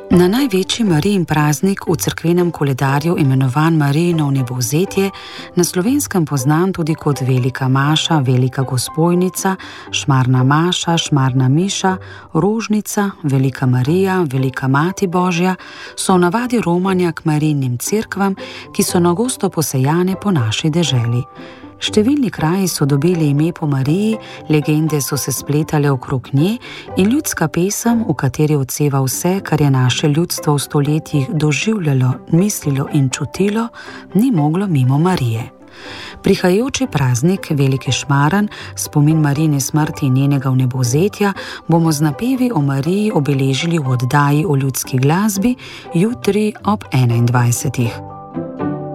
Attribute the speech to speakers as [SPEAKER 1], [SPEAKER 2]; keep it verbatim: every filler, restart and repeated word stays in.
[SPEAKER 1] Na največji Marijin praznik v cerkvenem koledarju imenovan Marijino vnebovzetje na Slovenskem poznan tudi kot Velika maša, Velika Gospoynica, Šmarna maša, Šmarna miša, Rožnica, Velika Marija, Velika Mati Božja, so v navadi romanja k Marijinim cerkvam, ki so na gosto posejane po naši deželi. Številni kraji so dobili ime po Mariji, legende so se spletale okrog nje in ljudska pesem, v kateri odseva vse, kar je naše ljudstvo v stoletjih doživljalo, mislilo in čutilo, ni moglo mimo Marije. Prihajajoči praznik Veliki Šmaran, spomin Marijine smrti in njenega vnebovzetja, bomo z napevi o Mariji obeležili v oddaji o ljudski glasbi jutri ob enaindvajsetih.